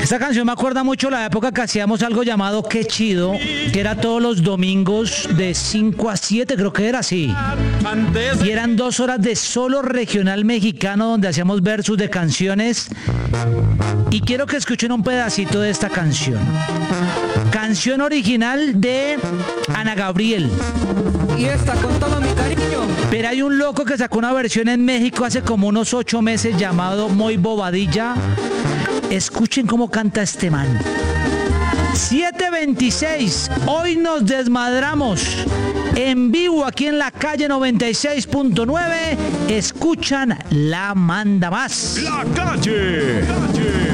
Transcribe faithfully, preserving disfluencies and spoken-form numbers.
Esta canción me acuerda mucho la época que hacíamos algo llamado Qué Chido, que era todos los domingos de cinco a siete, creo que era así. Y eran dos horas de solo regional mexicano donde hacíamos versos de canciones. Y quiero que escuchen un pedacito de esta canción. Canción original de Ana Gabriel. Y esta con todo mi cariño. Pero hay un loco que sacó una versión en México hace como unos ocho meses llamado Muy Bobadilla. Escuchen cómo canta este man. siete veintiséis, hoy nos desmadramos. En vivo aquí en la calle noventa y seis punto nueve. Escuchan La Manda Más. La calle. La calle.